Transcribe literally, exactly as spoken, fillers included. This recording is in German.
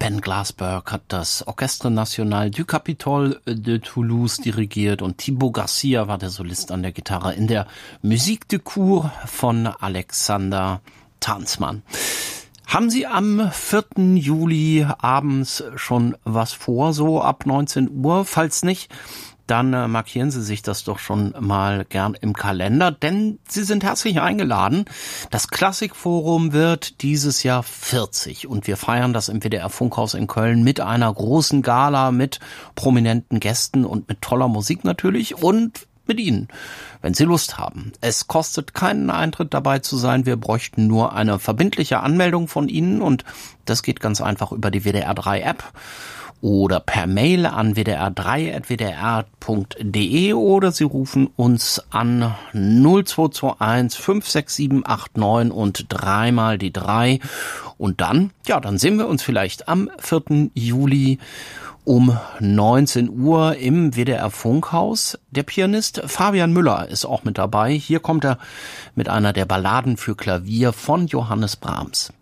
Ken Glasberg hat das Orchestre National du Capitole de Toulouse dirigiert und Thibaut Garcia war der Solist an der Gitarre in der Musique de Cour von Alexander Tanzmann. Haben Sie am vierten Juli abends schon was vor, so ab neunzehn Uhr? Falls nicht, dann äh, markieren Sie sich das doch schon mal gern im Kalender, denn Sie sind herzlich eingeladen. Das Klassikforum wird dieses Jahr vierzig und wir feiern das im W D R Funkhaus in Köln mit einer großen Gala, mit prominenten Gästen und mit toller Musik natürlich und mit Ihnen, wenn Sie Lust haben. Es kostet keinen Eintritt dabei zu sein, wir bräuchten nur eine verbindliche Anmeldung von Ihnen und das geht ganz einfach über die W D R drei App. Oder per Mail an w d r drei at w d r punkt d e oder Sie rufen uns an null zwei zwei eins fünf sechs sieben acht neun und dreimal die drei. Und dann, ja, dann sehen wir uns vielleicht am vierten Juli um neunzehn Uhr im W D R Funkhaus. Der Pianist Fabian Müller ist auch mit dabei. Hier kommt er mit einer der Balladen für Klavier von Johannes Brahms.